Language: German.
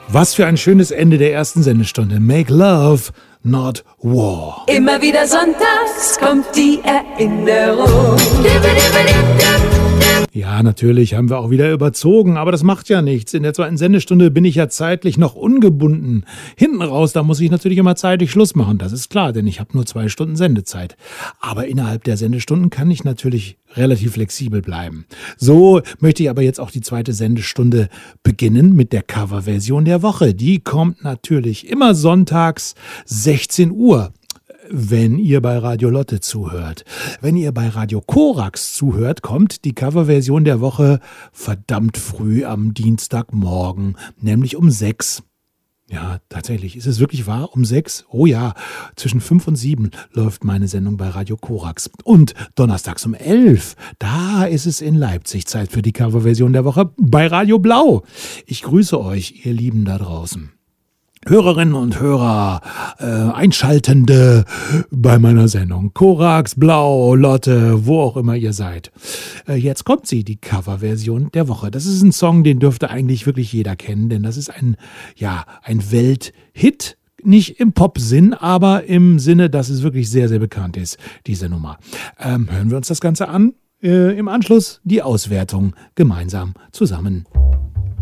Was für ein schönes Ende der ersten Sendestunde. Make love, not war. Immer wieder sonntags kommt die Erinnerung. Ja, natürlich haben wir auch wieder überzogen, aber das macht ja nichts. In der zweiten Sendestunde bin ich ja zeitlich noch ungebunden. Hinten raus, da muss ich natürlich immer zeitig Schluss machen, das ist klar, denn ich habe nur 2 Stunden Sendezeit. Aber innerhalb der Sendestunden kann ich natürlich relativ flexibel bleiben. So möchte ich aber jetzt auch die zweite Sendestunde beginnen mit der Coverversion der Woche. Die kommt natürlich immer sonntags 16 Uhr. Wenn ihr bei Radio Lotte zuhört. Wenn ihr bei Radio Korax zuhört, kommt die Coverversion der Woche verdammt früh am Dienstagmorgen, nämlich um 6. Ja, tatsächlich. Ist es wirklich wahr? Um 6? Oh ja, zwischen 5 und 7 läuft meine Sendung bei Radio Korax. Und donnerstags um 11, da ist es in Leipzig Zeit für die Coverversion der Woche bei Radio Blau. Ich grüße euch, ihr Lieben da draußen. Hörerinnen und Hörer, Einschaltende bei meiner Sendung. Korax, Blau, Lotte, wo auch immer ihr seid. Jetzt kommt sie, die Coverversion der Woche. Das ist ein Song, den dürfte eigentlich wirklich jeder kennen, denn das ist ein Welthit. Nicht im Pop-Sinn, aber im Sinne, dass es wirklich sehr, sehr bekannt ist, diese Nummer. Hören wir uns das Ganze an. Im Anschluss die Auswertung gemeinsam zusammen.